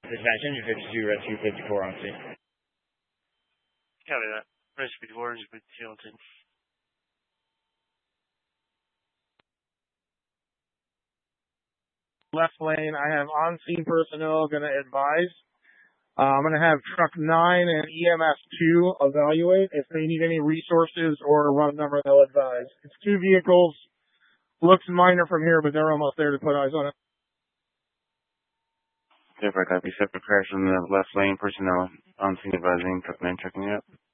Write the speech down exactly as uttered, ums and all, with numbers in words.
Dispatch engine fifty-two, rescue fifty-four on scene. Copy that. Rescue fifty-four, rescue fifty-two on scene. Left lane, I have on-scene personnel going to advise. Uh, I'm going to have truck nine and E M S two evaluate. If they need any resources or a run number, they'll advise. It's two vehicles. Looks minor from here, but they're almost there to put eyes on it. Different copy. Separate crash on the left lane. Personnel on scene advising. Truck nine checking it.